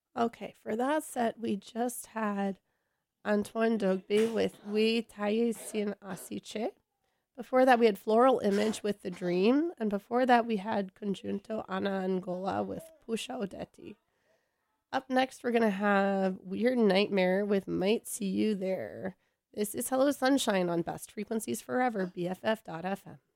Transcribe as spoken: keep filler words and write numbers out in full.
Okay, for that set, we just had Antoine Dogbe with We Taille Sin Asiche. Before that, we had Floral Image with The Dream. And before that, we had Conjunto Ana Angola with Pusha Odeti. Up next, we're going to have Weird Nightmare with Might See You There. This is Hello Sunshine on Best Frequencies Forever, B F F dot F M.